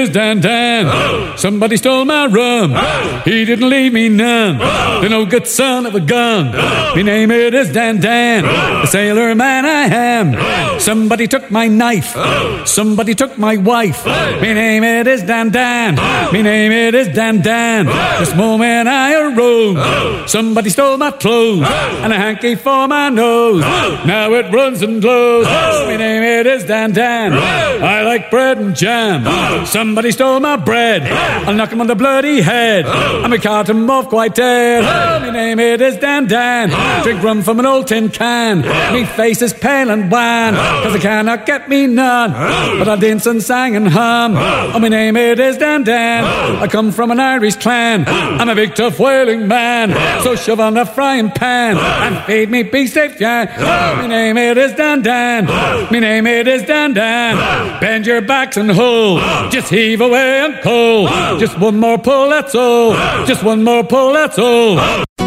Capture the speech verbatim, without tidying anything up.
Dan Dan. Oh. Somebody stole my rum. Oh. He didn't leave me none. Oh. The no good son of a gun. Oh. Me name it is Dan Dan. Oh. The sailor man I am. Oh. Somebody took my knife. Oh. Somebody took my wife. Oh. Me name it is Dan Dan. Oh. Me name it is Dan Dan. Oh. This moment I arose. Oh. Somebody stole my clothes. Oh. And a hanky for my nose. Oh. Now it runs and glows. Oh. Me name it is Dan Dan. Oh. I like bread and jam. Oh. Somebody stole my bread. Oh. I'll knock him on the bloody head. Oh. And we caught him off quite dead. Oh. My name it is Dan Dan. Oh. Drink rum from an old tin can. Oh. Me face is pale and wan. Oh. Cause they cannot get me none. Oh. But I dance and sang and hum. Oh. Oh, my name it is Dan Dan. Oh. I come from an Irish clan. Oh. I'm a big tough whaling man. Oh. So shove on the frying pan. Oh. And feed me beef steak, yeah. Oh. My name it is Dan Dan. Oh. My name it is Dan Dan. Oh. Bend your backs and hold. Oh. Just heave away and pull. Oh. Just one more pull, that's all. Oh. Just one more pull, that's all. Oh.